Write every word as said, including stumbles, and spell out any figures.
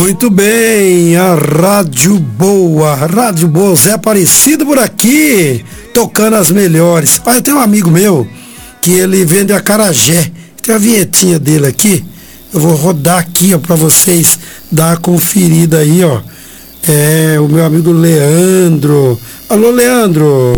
Muito bem, a Rádio Boa, a Rádio Boa, Zé Aparecido por aqui, tocando as melhores. Pai, tem um amigo meu que ele vende acarajé, tem a vinhetinha dele aqui, eu vou rodar aqui, ó, pra vocês dar a conferida aí, ó. É, o meu amigo Leandro. Alô, Leandro.